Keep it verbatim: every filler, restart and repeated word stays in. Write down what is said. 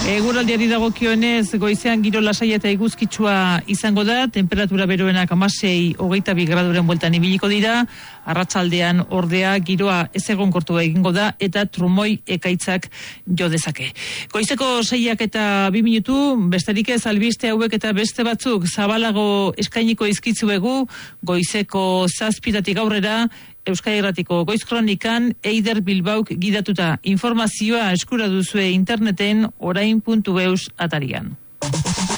Eguraldiari dagokionez, goizean giro lasai eta eguzkitsua izango da, temperatura beroenak hamasei hogeita bi graduren bueltan ibiliko dira, arratsaldean ordea giroa ez egonkortu egingo da eta trumoi ekaitzak jo dezake. Goizeko seiak eta bi minutu, besterik ez albiste hauek eta beste batzuk zabalago eskainiko izkitzuegu, goizeko zazpitatik aurrera, Euskadi Irratiko Goiz Kronikan Eider Bilbauk gidatuta informazioa eskura duzue interneten orain puntu eus atarian.